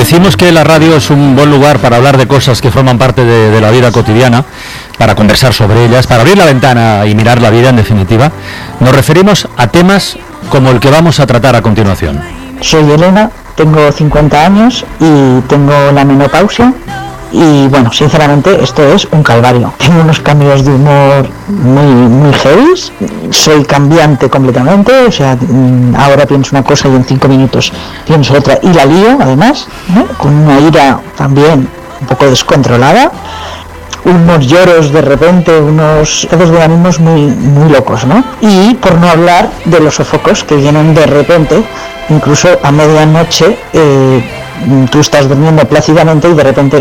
Decimos que la radio es un buen lugar para hablar de cosas que forman parte de la vida cotidiana, para conversar sobre ellas, para abrir la ventana y mirar la vida en definitiva. Nos referimos a temas como el que vamos a tratar a continuación. Soy Elena, tengo 50 años y tengo la menopausia. Y bueno, sinceramente esto es un calvario. Tengo unos cambios de humor muy heavies. Soy cambiante completamente, o sea, ahora pienso una cosa y en 5 minutos pienso otra y la lío además, con una ira también un poco descontrolada, unos lloros de repente, unos estados de ánimos muy locos, ¿no? Y por no hablar de los sofocos que vienen de repente, incluso a medianoche. Tú estás durmiendo plácidamente y de repente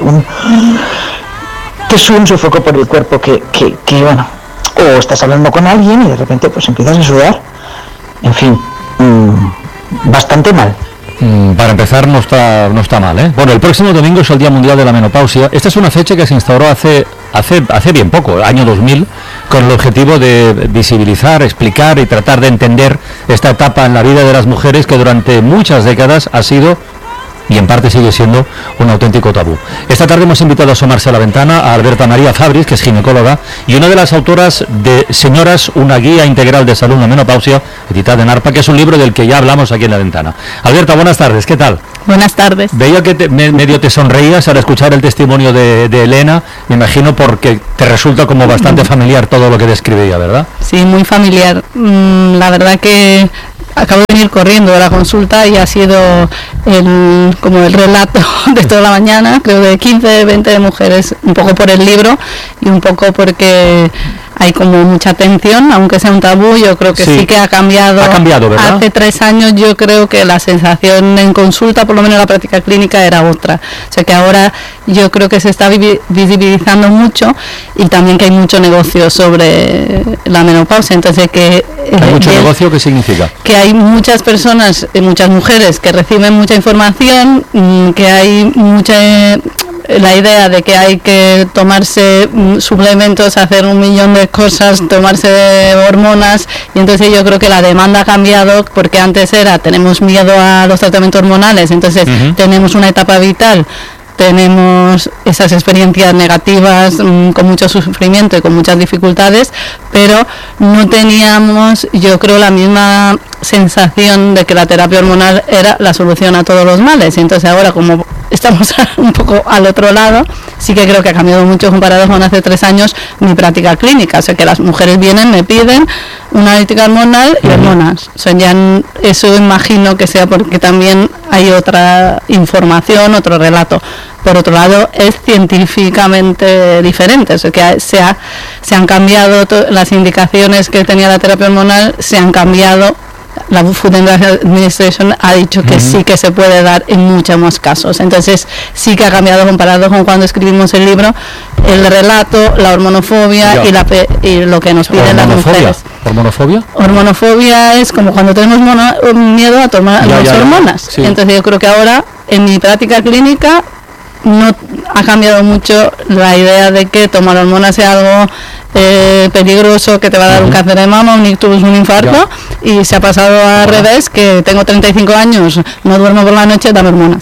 te sube un sofoco por el cuerpo que bueno, o estás hablando con alguien y de repente pues empiezas a sudar, en fin, bastante mal. Para empezar no está mal, ¿eh? Bueno, el próximo domingo es el Día Mundial de la Menopausia. Esta es una fecha que se instauró hace bien poco, año 2000, con el objetivo de visibilizar, explicar y tratar de entender esta etapa en la vida de las mujeres que durante muchas décadas ha sido, y en parte sigue siendo, un auténtico tabú. Esta tarde hemos invitado a asomarse a la ventana a Alberta María Fabris, que es ginecóloga y una de las autoras de Señoras, una guía integral de salud en la menopausia, editada en ARPA, que es un libro del que ya hablamos aquí en la ventana. Alberta, buenas tardes, ¿qué tal? Buenas tardes. Veía que medio te sonreías al escuchar el testimonio de Elena, me imagino porque te resulta como bastante familiar todo lo que describía, ¿verdad? Sí, muy familiar. La verdad que acabo de venir corriendo de la consulta y ha sido como el relato de toda la mañana, creo de 15, 20 mujeres, un poco por el libro y un poco porque hay como mucha atención, aunque sea un tabú. Yo creo que sí que ha cambiado. Ha cambiado, ¿verdad? Hace 3 años yo creo que la sensación en consulta, por lo menos en la práctica clínica, era otra. O sea que ahora yo creo que se está visibilizando mucho y también que hay mucho negocio sobre la menopausia. Entonces que ¿hay mucho negocio? ¿Qué significa? Que hay muchas personas, muchas mujeres que reciben mucha información, que hay la idea de que hay que tomarse suplementos, hacer 1.000.000 de cosas, tomarse hormonas, y entonces yo creo que la demanda ha cambiado, porque antes tenemos miedo a los tratamientos hormonales, entonces tenemos una etapa vital, tenemos esas experiencias negativas con mucho sufrimiento y con muchas dificultades, pero no teníamos, yo creo, la misma sensación de que la terapia hormonal era la solución a todos los males. Y entonces ahora, como estamos un poco al otro lado, sí que creo que ha cambiado mucho comparado con hace 3 años mi práctica clínica. O sea, que las mujeres vienen, me piden una analítica hormonal y hormonas. O sea, ya eso imagino que sea porque también hay otra información, otro relato. Por otro lado, es científicamente diferente, o sea, que se han cambiado las indicaciones que tenía la terapia hormonal, se han cambiado. La Food and Drug Administration ha dicho que sí que se puede dar en muchos más casos. Entonces sí que ha cambiado comparado con cuando escribimos el libro, el relato, la hormonofobia y lo que nos piden las mujeres. ¿Hormonofobia? Hormonofobia es como cuando tenemos miedo a tomar las hormonas. Sí. Entonces yo creo que ahora en mi práctica clínica no ha cambiado mucho la idea de que tomar hormonas sea algo peligroso, que te va a dar un cáncer de mama, un ictus, un infarto, y se ha pasado al revés, que tengo 35 años, no duermo por la noche, dame hormonas.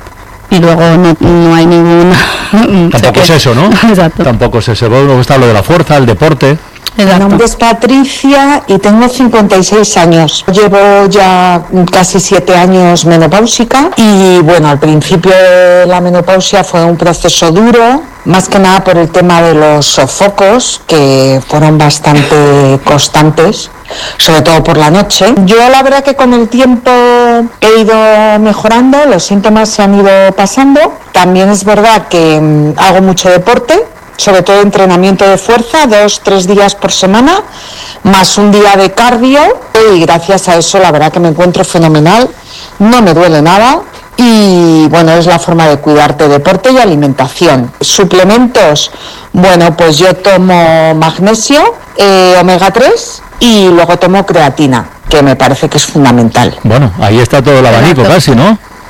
Y luego no hay ninguna... Tampoco es eso, ¿no? Exacto. Tampoco es eso. Luego está lo de la fuerza, el deporte. Mi nombre es Patricia y tengo 56 años. Llevo ya casi 7 años menopáusica y bueno, al principio la menopausia fue un proceso duro, más que nada por el tema de los sofocos, que fueron bastante constantes, sobre todo por la noche. Yo la verdad que con el tiempo he ido mejorando, los síntomas se han ido pasando. También es verdad que hago mucho deporte, sobre todo entrenamiento de fuerza, 2-3 días por semana, más un día de cardio, y gracias a eso la verdad que me encuentro fenomenal, no me duele nada, y bueno, es la forma de cuidarte, deporte y alimentación. Suplementos, bueno, pues yo tomo magnesio, omega 3 y luego tomo creatina, que me parece que es fundamental. Bueno, ahí está todo el abanico casi, ¿no?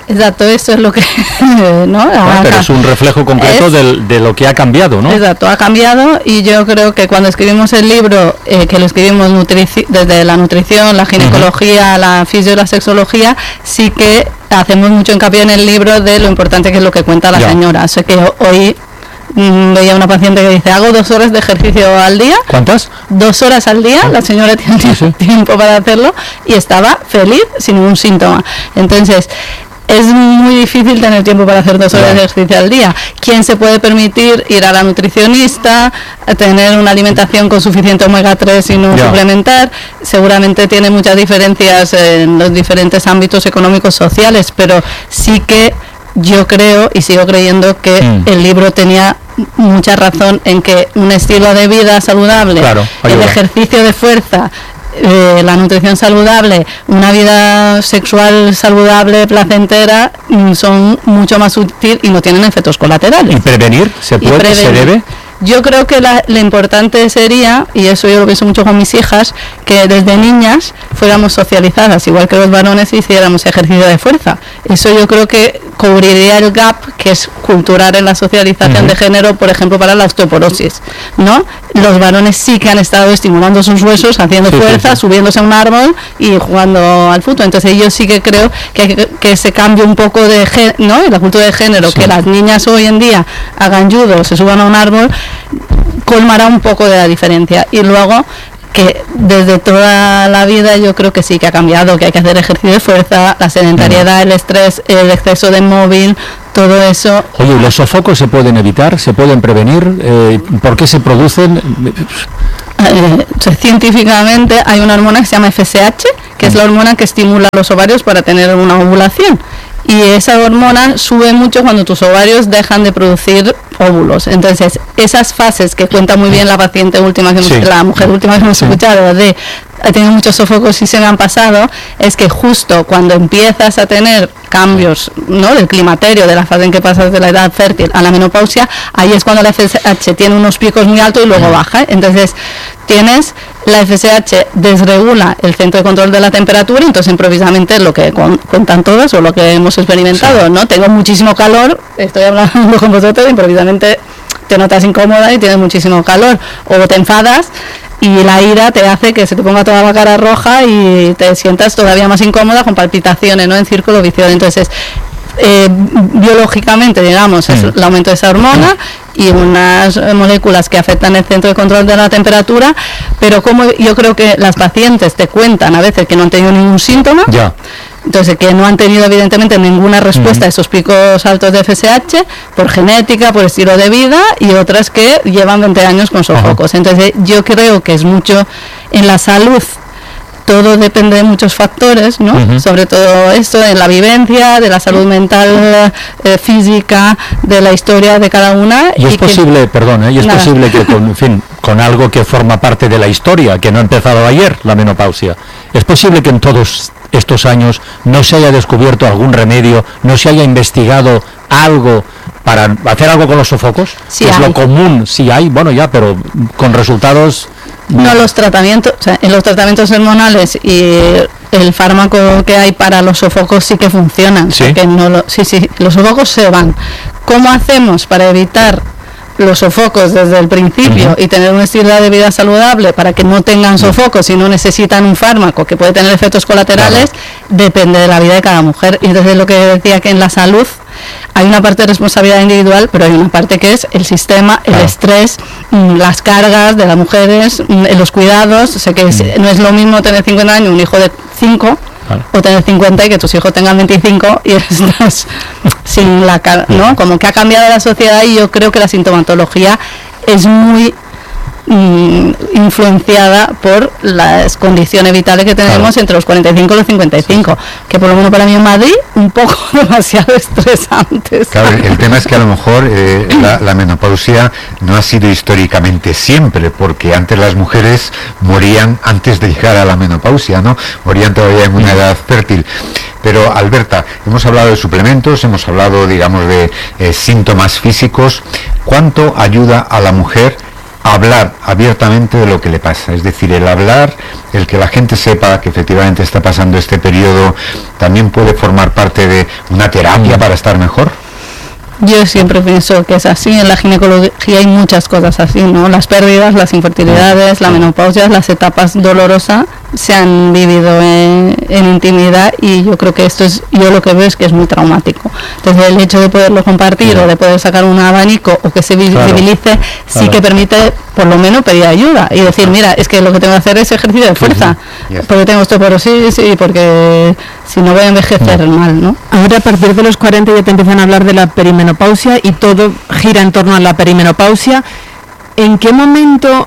Exacto, eso es lo que... ¿no? Pero es un reflejo concreto de lo que ha cambiado, ¿no? Exacto, ha cambiado, y yo creo que cuando escribimos el libro, que lo escribimos desde la nutrición, la ginecología, la fisio y la sexología, sí que hacemos mucho hincapié en el libro de lo importante que es lo que cuenta la señora. O sea que hoy veía una paciente que dice, hago 2 horas de ejercicio al día. ¿Cuántas? 2 horas al día, la señora tiene tiempo para hacerlo y estaba feliz sin ningún síntoma. Entonces, es muy difícil tener tiempo para hacer 2 horas de ejercicio al día. ¿Quién se puede permitir ir a la nutricionista, tener una alimentación con suficiente omega 3 y no suplementar? Seguramente tiene muchas diferencias en los diferentes ámbitos económicos sociales, pero sí que yo creo y sigo creyendo que el libro tenía mucha razón en que un estilo de vida saludable, el ejercicio de fuerza, la nutrición saludable, una vida sexual saludable, placentera, son mucho más útiles y no tienen efectos colaterales. ¿Y prevenir? ¿Se puede? ¿Se debe? Yo creo que lo importante sería, y eso yo lo pienso mucho con mis hijas, que desde niñas fuéramos socializadas, igual que los varones, hiciéramos ejercicio de fuerza. Eso yo creo que cubriría el gap que es cultural en la socialización de género, por ejemplo, para la osteoporosis, ¿no? Los varones sí que han estado estimulando sus huesos, haciendo fuerza, subiéndose a un árbol y jugando al fútbol. Entonces yo sí que creo que se cambie un poco de ¿no? En la cultura de género, que las niñas hoy en día hagan judo, se suban a un árbol, colmará un poco de la diferencia. Y luego que desde toda la vida yo creo que sí que ha cambiado, que hay que hacer ejercicio de fuerza, la sedentariedad, el estrés, el exceso de móvil, todo eso. Oye, ¿los sofocos se pueden evitar? ¿Se pueden prevenir? ¿Por qué se producen? Científicamente hay una hormona que se llama FSH, que es la hormona que estimula los ovarios para tener una ovulación. Y esa hormona sube mucho cuando tus ovarios dejan de producir óvulos. Entonces, esas fases que cuenta muy bien la paciente última, la mujer última que hemos escuchado, de he tenido muchos sofocos y se me han pasado, es que justo cuando empiezas a tener cambios, ¿no?, del climaterio, de la fase en que pasas de la edad fértil a la menopausia, ahí es cuando la FSH tiene unos picos muy altos y luego baja. Entonces, tienes la FSH desregula el centro de control de la temperatura, entonces precisamente lo que cuentan todos o lo que hemos experimentado, ¿no? Tengo muchísimo calor, estoy hablando con vosotros y precisamente te notas incómoda y tienes muchísimo calor, o te enfadas y la ira te hace que se te ponga toda la cara roja y te sientas todavía más incómoda con palpitaciones, ¿no?, en círculo vicioso. Entonces, biológicamente, digamos, es el aumento de esa hormona y unas moléculas que afectan el centro de control de la temperatura, pero como yo creo que las pacientes te cuentan a veces que no han tenido ningún síntoma, entonces que no han tenido evidentemente ninguna respuesta a esos picos altos de FSH por genética, por estilo de vida, y otras que llevan 20 años con sofocos. Entonces yo creo que es mucho en la salud. Todo depende de muchos factores, ¿no? Sobre todo esto, en la vivencia, de la salud mental, física, de la historia de cada una. Y es posible, perdón, y es posible que con algo que forma parte de la historia, que no ha empezado ayer, la menopausia, es posible que en todos estos años no se haya descubierto algún remedio, no se haya investigado algo para hacer algo con los sofocos. Sí, es lo común, sí hay, bueno, ya, pero con resultados... No, los tratamientos, o sea, en los tratamientos hormonales y el fármaco que hay para los sofocos sí que funcionan. ¿Sí? Que no los sofocos se van. ¿Cómo hacemos para evitar los sofocos desde el principio y tener un estilo de vida saludable para que no tengan sofocos y no necesitan un fármaco que puede tener efectos colaterales? Depende de la vida de cada mujer. Y entonces lo que decía, que en la salud hay una parte de responsabilidad individual, pero hay una parte que es el sistema, el estrés, las cargas de las mujeres, los cuidados. O sea que no es lo mismo tener 50 años, un hijo de 5, o tener 50 y que tus hijos tengan 25 y estás sin la carga, ¿no? Como que ha cambiado la sociedad, y yo creo que la sintomatología es muy influenciada por las condiciones vitales que tenemos entre los 45 y los 55, que por lo menos para mí en Madrid un poco demasiado estresantes. Claro, el tema es que a lo mejor la menopausia no ha sido históricamente siempre, porque antes las mujeres morían antes de llegar a la menopausia, ¿no? Morían todavía en una edad fértil. Pero Alberta, hemos hablado de suplementos, hemos hablado, digamos, de síntomas físicos. ¿Cuánto ayuda a la mujer hablar abiertamente de lo que le pasa, es decir, el hablar, el que la gente sepa que efectivamente está pasando este periodo, también puede formar parte de una terapia para estar mejor. Yo siempre pienso que es así. En la ginecología hay muchas cosas así, ¿no? Las pérdidas, las infertilidades, la menopausia, las etapas dolorosas se han vivido en intimidad, y yo creo que yo lo que veo es que es muy traumático. Entonces el hecho de poderlo compartir o de poder sacar un abanico o que se visibilice, sí que permite por lo menos pedir ayuda y decir, mira, es que lo que tengo que hacer es ejercicio de fuerza, porque tengo osteoporosis y porque si no voy a envejecer mal, ¿no? Ahora a partir de los 40 ya te empiezan a hablar de la perimenopausia y todo gira en torno a la perimenopausia. ¿En qué momento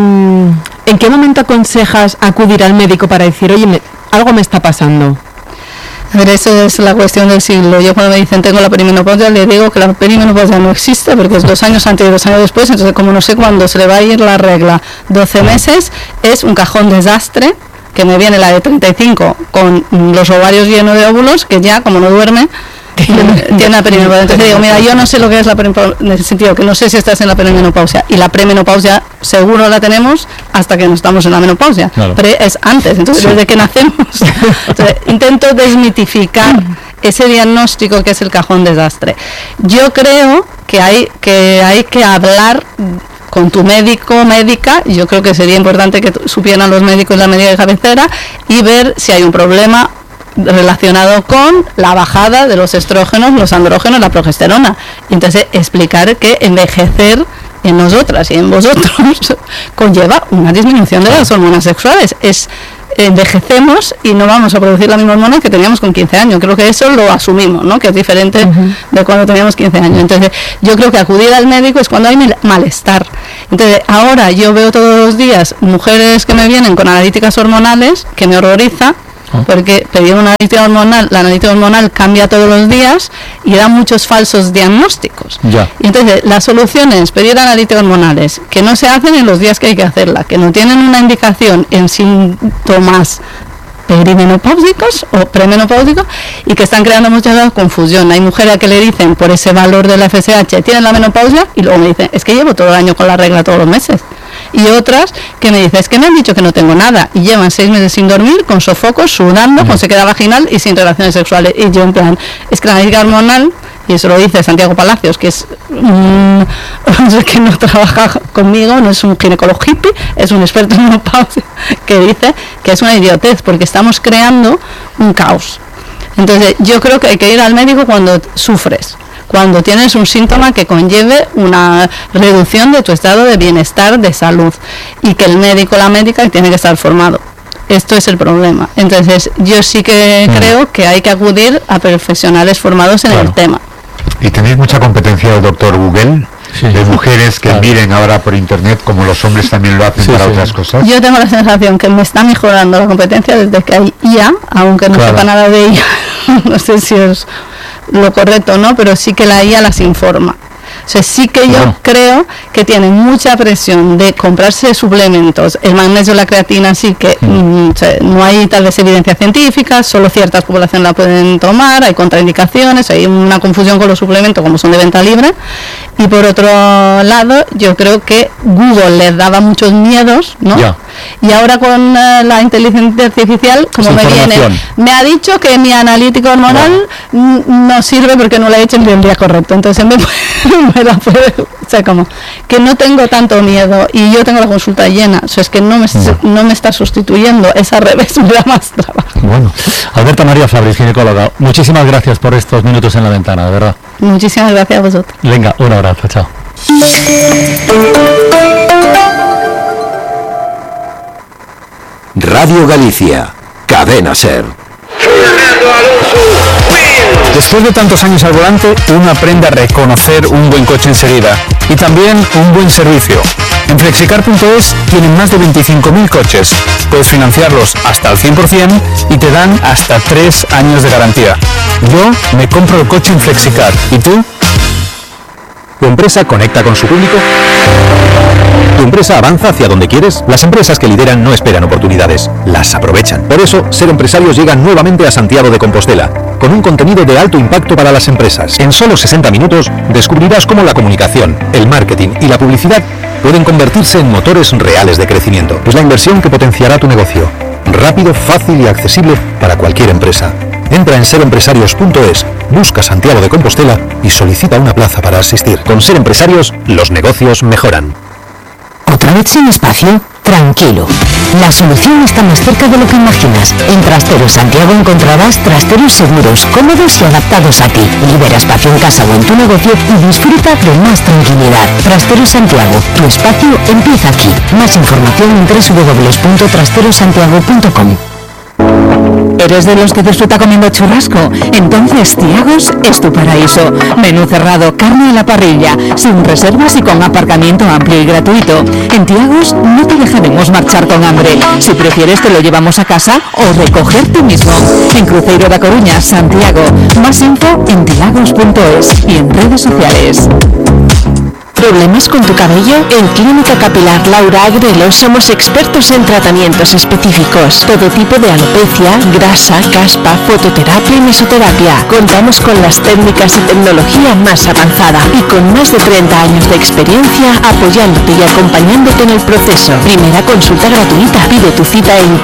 aconsejas acudir al médico para decir, oye, algo me está pasando? A ver, esa es la cuestión del siglo. Yo cuando me dicen tengo la perimenopausia, le digo que la perimenopausia no existe, porque es 2 años antes y 2 años después. Entonces, como no sé cuándo se le va a ir la regla 12 meses, es un cajón desastre, que me viene la de 35 con los ovarios llenos de óvulos, que ya, como no duerme, tiene la perimenopausia. Entonces digo, mira, yo no sé lo que es la perimenopausia, en el sentido que no sé si estás en la perimenopausia, y la premenopausia seguro la tenemos hasta que no estamos en la menopausia. Claro. Pre es antes, entonces desde que nacemos. Entonces, intento desmitificar ese diagnóstico que es el cajón desastre. Yo creo que hay que hablar con tu médico, médica. Yo creo que sería importante que supieran los médicos la medida de cabecera y ver si hay un problema relacionado con la bajada de los estrógenos, los andrógenos, la progesterona. Y entonces explicar que envejecer en nosotras y en vosotros conlleva una disminución de las hormonas sexuales. Envejecemos y no vamos a producir la misma hormona que teníamos con 15 años. Creo que eso lo asumimos, ¿no? Que es diferente de cuando teníamos 15 años. Entonces, yo creo que acudir al médico es cuando hay malestar. Entonces, ahora yo veo todos los días mujeres que me vienen con analíticas hormonales, que me horroriza, porque pedir una analítica hormonal, la analítica hormonal cambia todos los días y da muchos falsos diagnósticos. Y entonces la solución es pedir analíticas hormonales que no se hacen en los días que hay que hacerla, que no tienen una indicación en síntomas perimenopáusicos o premenopáusicos y que están creando mucha confusión. Hay mujeres a que le dicen por ese valor de la FSH tienen la menopausia y luego me dicen, es que llevo todo el año con la regla todos los meses. Y otras que me dicen, es que me han dicho que no tengo nada y llevan 6 meses sin dormir, con sofocos, sudando, con sequedad vaginal y sin relaciones sexuales. Y yo en plan, es que la analítica hormonal, y eso lo dice Santiago Palacios, que es que no trabaja conmigo, no es un ginecólogo hippie, es un experto en menopausia, que dice que es una idiotez porque estamos creando un caos. Entonces yo creo que hay que ir al médico cuando sufres, cuando tienes un síntoma que conlleve una reducción de tu estado de bienestar, de salud, y que el médico o la médica tiene que estar formado. Esto es el problema. Entonces yo sí que creo que hay que acudir a profesionales formados en el tema. ¿Y tenéis mucha competencia del doctor Google? De mujeres que miren ahora por internet, como los hombres también lo hacen para otras cosas. Yo tengo la sensación que me está mejorando la competencia desde que hay IA, aunque no sepa nada de IA. No sé si es lo correcto o no, pero sí que la IA las informa. O sea, sí que yo creo que tienen mucha presión de comprarse suplementos. El magnesio, la creatina, sí que no hay tal vez evidencia científica, solo ciertas poblaciones la pueden tomar, hay contraindicaciones, hay una confusión con los suplementos como son de venta libre. Y por otro lado, yo creo que Google les daba muchos miedos, ¿no? Y ahora con la inteligencia artificial, como me ha dicho que mi analítica hormonal no sirve porque no la he hecho en el día correcto. Entonces me la puede, o sea, como que no tengo tanto miedo y yo tengo la consulta llena. O sea, es que no me está sustituyendo, es al revés, me da más trabajo. Bueno, Alberta María Fabris, ginecóloga, muchísimas gracias por estos minutos en la ventana, de verdad. Muchísimas gracias a vosotros. Venga, un abrazo, chao. Radio Galicia, Cadena SER. Después de tantos años al volante, uno aprende a reconocer un buen coche enseguida y también un buen servicio. En Flexicar.es tienen más de 25.000 coches. Puedes financiarlos hasta al 100% y te dan hasta 3 años de garantía. Yo me compro el coche en Flexicar. ¿Y tú? ¿Tu empresa conecta con su público? ¿Tu empresa avanza hacia donde quieres? Las empresas que lideran no esperan oportunidades, las aprovechan. Por eso, Ser Empresarios llega nuevamente a Santiago de Compostela, con un contenido de alto impacto para las empresas. En solo 60 minutos descubrirás cómo la comunicación, el marketing y la publicidad pueden convertirse en motores reales de crecimiento. Es la inversión que potenciará tu negocio. Rápido, fácil y accesible para cualquier empresa. Entra en serempresarios.es, busca Santiago de Compostela y solicita una plaza para asistir. Con Ser Empresarios, los negocios mejoran. ¿Otra vez sin espacio? Tranquilo. La solución está más cerca de lo que imaginas. En Trasteros Santiago encontrarás trasteros seguros, cómodos y adaptados a ti. Libera espacio en casa o en tu negocio y disfruta de más tranquilidad. Trasteros Santiago, tu espacio empieza aquí. Más información en www.trasterosantiago.com. ¿Eres de los que disfruta comiendo churrasco? Entonces Tiagos es tu paraíso. Menú cerrado, carne a la parrilla, sin reservas y con aparcamiento amplio y gratuito. En Tiagos no te dejaremos marchar con hambre. Si prefieres te lo llevamos a casa o recoger tú mismo. En Cruzeiro da Coruña, Santiago. Más info en tiagos.es y en redes sociales. ¿Problemas con tu cabello? En Clínica Capilar Laura Agrelo somos expertos en tratamientos específicos. Todo tipo de alopecia, grasa, caspa, fototerapia y mesoterapia. Contamos con las técnicas y tecnología más avanzada y con más de 30 años de experiencia apoyándote y acompañándote en el proceso. Primera consulta gratuita. Pide tu cita en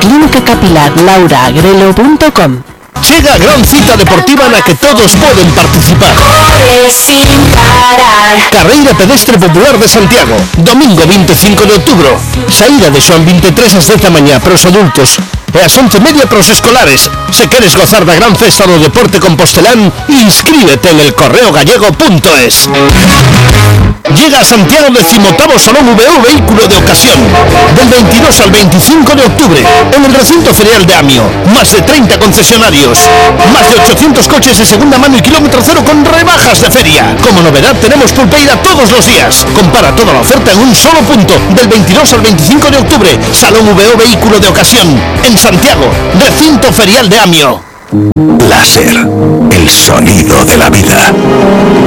clinicacapilarlauraagrelo.com. Llega gran cita deportiva en la que todos pueden participar. Corre sin parar. Carreira Pedestre Popular de Santiago, domingo 25 de outubro. Saída de Xoan 23 ás 10 da mañá para os adultos e ás 11:30 para os escolares. Se queres gozar da gran festa do deporte compostelán, inscríbete en elcorreogallego.es. Llega a Santiago 18º Salón VO Vehículo de Ocasión, del 22 al 25 de octubre, en el recinto ferial de Amio. Más de 30 concesionarios, más de 800 coches de segunda mano y kilómetro cero con rebajas de feria. Como novedad tenemos pulpeira todos los días. Compara toda la oferta en un solo punto, del 22 al 25 de octubre, Salón VO Vehículo de Ocasión, en Santiago, recinto ferial de Amio. Láser, el sonido de la vida.